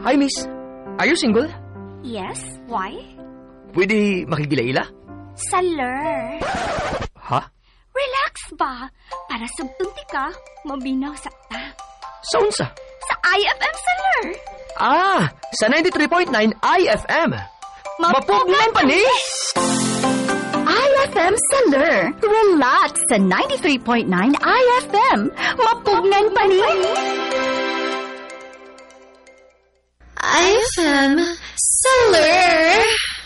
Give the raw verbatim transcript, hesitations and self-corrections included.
Hi, miss. Are you single? Yes, why? Pwede makigila-ila? Saler. Ha? Relax ba? Para sugtunti ka, mabinaw sa ta. Sa unsa? Sa I F M Saler. Ah, sa ninety-three point nine I F M. Mapugnan pa ni! I F M Saler. Relax sa ninety-three point nine I F M. Mapugnan pa ni! I F M Saler.